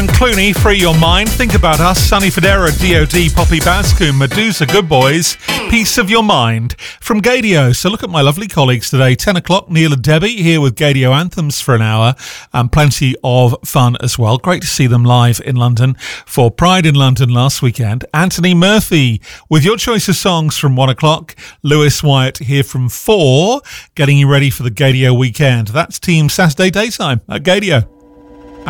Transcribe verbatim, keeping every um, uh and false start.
and Clooney, Free Your Mind. Think About Us, Sonny Fodera, D O D, Poppy Bascoon, Medusa, Good Boys, Peace of Your Mind. From Gadio, so look at my lovely colleagues today. ten o'clock, Neil and Debbie here with Gadio Anthems for an hour, and plenty of fun as well. Great to see them live in London for Pride in London last weekend. Anthony Murphy with your choice of songs from one o'clock. Lewis Wyatt here from four, getting you ready for the Gadio weekend. That's Team Saturday Daytime at Gadio.